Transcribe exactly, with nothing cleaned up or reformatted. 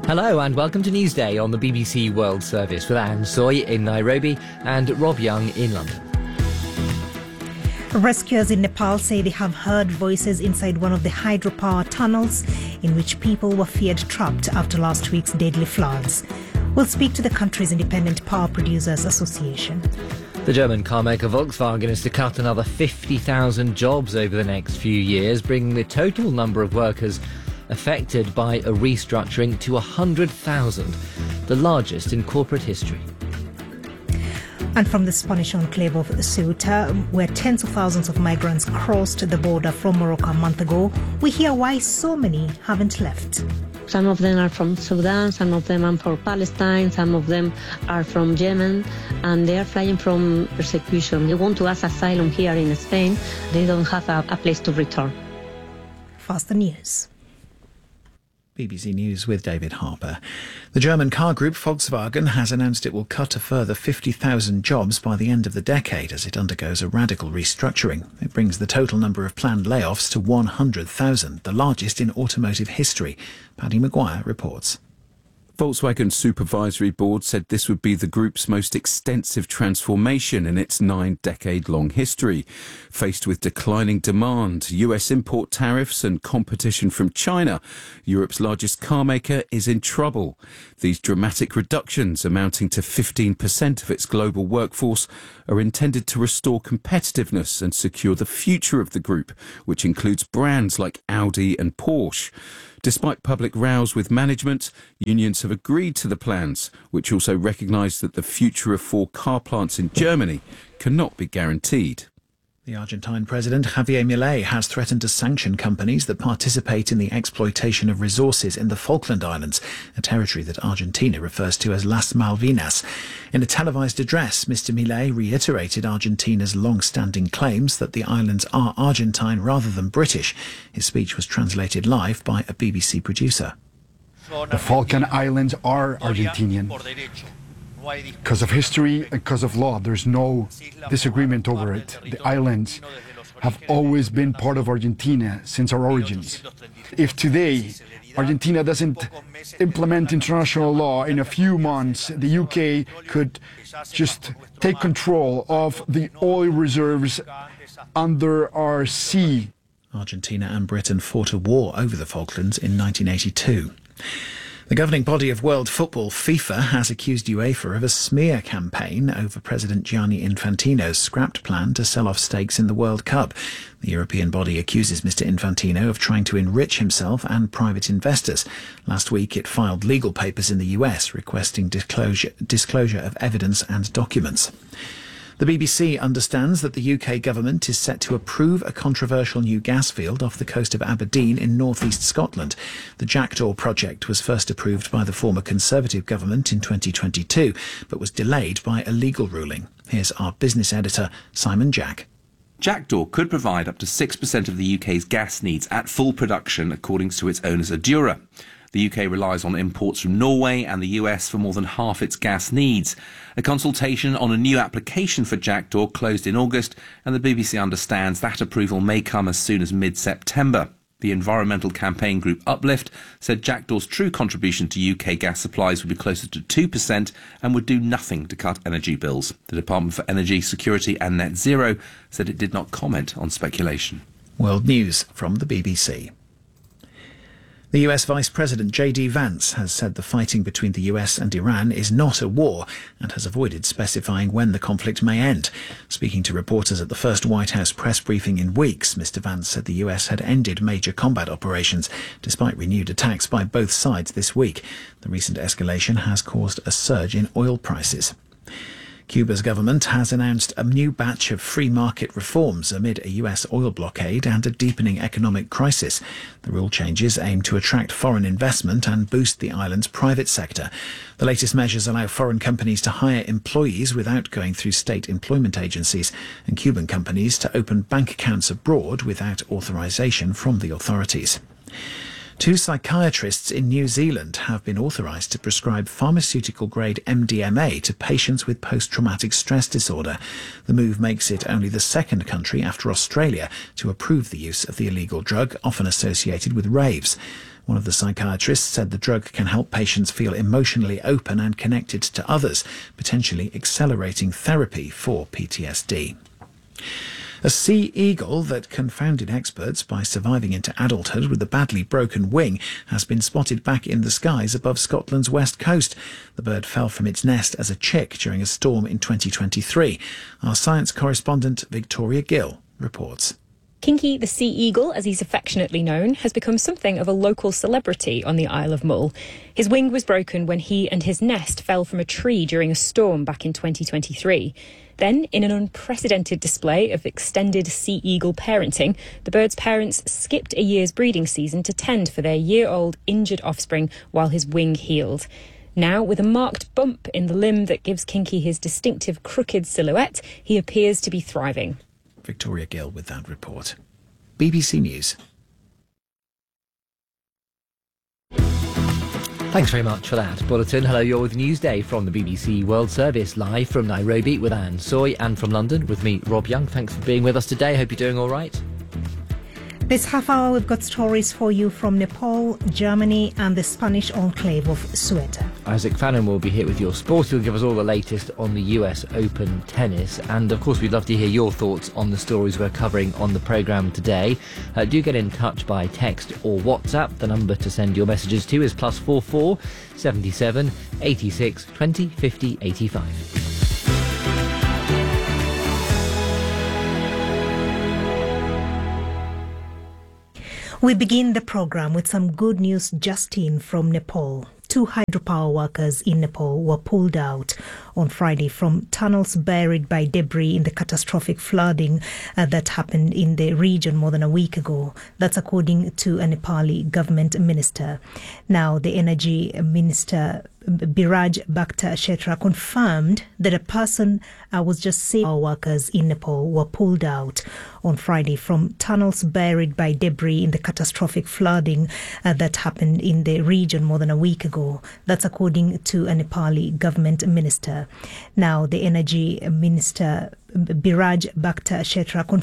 Hello and welcome to Newsday on the B B C World Service with Anne Soy in Nairobi and Rob Young in London. Rescuers in Nepal say they have heard voices inside one of the hydropower tunnels in which people were feared trapped after last week's deadly floods. We'll speak to the country's Independent Power Producers Association. The German carmaker Volkswagen is to cut another fifty thousand jobs over the next few years, bringing the total number of workers affected by a restructuring to one hundred thousand, the largest in corporate history. And from the Spanish enclave of Ceuta, where tens of thousands of migrants crossed the border from Morocco a month ago, we hear why so many haven't left. Some of them are from Sudan, some of them are from Palestine, some of them are from Yemen, and they are flying from persecution. They want to ask asylum here in Spain. They don't have a, a place to return. Faster News. B B C News with David Harper. The German car group Volkswagen has announced it will cut a further fifty thousand jobs by the end of the decade as it undergoes a radical restructuring. It brings the total number of planned layoffs to one hundred thousand, the largest in automotive history. Paddy Maguire reports. Volkswagen's supervisory board said this would be the group's most extensive transformation in its nine-decade-long history. Faced with declining demand, U S import tariffs and competition from China, Europe's largest carmaker is in trouble. These dramatic reductions, amounting to fifteen percent of its global workforce, are intended to restore competitiveness and secure the future of the group, which includes brands like Audi and Porsche. Despite public rows with management, unions have agreed to the plans, which also recognise that the future of four car plants in Germany cannot be guaranteed. The Argentine president, Javier Milei, has threatened to sanction companies that participate in the exploitation of resources in the Falkland Islands, a territory that Argentina refers to as Las Malvinas. In a televised address, Mister Milei reiterated Argentina's long-standing claims that the islands are Argentine rather than British. His speech was translated live by a B B C producer. The Falkland Islands are Argentinian. Because of history and because of law, there's no disagreement over it. The islands have always been part of Argentina since our origins. If today Argentina doesn't implement international law, in a few months the U K could just take control of the oil reserves under our sea. Argentina and Britain fought a war over the Falklands in nineteen eighty-two. The governing body of world football, FIFA, has accused UEFA of a smear campaign over President Gianni Infantino's scrapped plan to sell off stakes in the World Cup. The European body accuses Mister Infantino of trying to enrich himself and private investors. Last week, it filed legal papers in the U S requesting disclosure, disclosure of evidence and documents. The B B C understands that the U K government is set to approve a controversial new gas field off the coast of Aberdeen in north-east Scotland. The Jackdaw project was first approved by the former Conservative government in twenty twenty-two, but was delayed by a legal ruling. Here's our business editor, Simon Jack. Jackdaw could provide up to six percent of the U K's gas needs at full production, according to its owners Adura. The U K relies on imports from Norway and the U S for more than half its gas needs. A consultation on a new application for Jackdaw closed in August, and the B B C understands that approval may come as soon as mid-September. The environmental campaign group Uplift said Jackdaw's true contribution to U K gas supplies would be closer to two percent and would do nothing to cut energy bills. The Department for Energy, Security and Net Zero said it did not comment on speculation. World News from the B B C. The U S Vice President J D Vance has said the fighting between the U S and Iran is not a war and has avoided specifying when the conflict may end. Speaking to reporters at the first White House press briefing in weeks, Mister Vance said the U S had ended major combat operations despite renewed attacks by both sides this week. The recent escalation has caused a surge in oil prices. Cuba's government has announced a new batch of free market reforms amid a U S oil blockade and a deepening economic crisis. The rule changes aim to attract foreign investment and boost the island's private sector. The latest measures allow foreign companies to hire employees without going through state employment agencies, and Cuban companies to open bank accounts abroad without authorization from the authorities. Two psychiatrists in New Zealand have been authorised to prescribe pharmaceutical-grade M D M A to patients with post-traumatic stress disorder. The move makes it only the second country after Australia to approve the use of the illegal drug, often associated with raves. One of the psychiatrists said the drug can help patients feel emotionally open and connected to others, potentially accelerating therapy for P T S D. A sea eagle that confounded experts by surviving into adulthood with a badly broken wing has been spotted back in the skies above Scotland's west coast. The bird fell from its nest as a chick during a storm in twenty twenty-three. Our science correspondent Victoria Gill reports. Kinky the sea eagle, as he's affectionately known, has become something of a local celebrity on the Isle of Mull. His wing was broken when he and his nest fell from a tree during a storm back in twenty twenty-three. Then, in an unprecedented display of extended sea eagle parenting, the bird's parents skipped a year's breeding season to tend for their year-old injured offspring while his wing healed. Now, with a marked bump in the limb that gives Kinky his distinctive crooked silhouette, he appears to be thriving. Victoria Gill with that report. B B C News. Thanks very much for that bulletin. Hello, you're with Newsday from the B B C World Service, live from Nairobi with Anne Soy, and from London with me, Rob Young. Thanks for being with us today. Hope you're doing all right. This half hour we've got stories for you from Nepal, Germany and the Spanish enclave of Ceuta. Isaac Fannin will be here with your sport. He'll give us all the latest on the U S Open tennis. And of course, we'd love to hear your thoughts on the stories we're covering on the programme today. Uh, do get in touch by text or WhatsApp. The number to send your messages to is plus four four seventy seven eighty six twenty fifty eighty five. We begin the program with some good news just in from Nepal. Two hydropower workers in Nepal were pulled out on Friday from tunnels buried by debris in the catastrophic flooding uh, that happened in the region more than a week ago. That's according to a Nepali government minister. Now, the energy minister Biraj Bhakta Shetra confirmed that a person uh, was just saved. Our workers in Nepal were pulled out on Friday from tunnels buried by debris in the catastrophic flooding uh, that happened in the region more than a week ago. That's according to a Nepali government minister. Now, the energy minister Biraj Bhakta Shetra confirmed